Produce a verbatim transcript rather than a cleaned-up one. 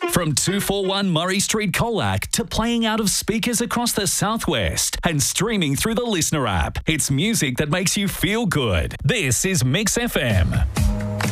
From two forty-one Murray Street, Colac to playing out of speakers across the southwest and streaming through the Listener app. It's music that makes you feel good. This is Mix F M.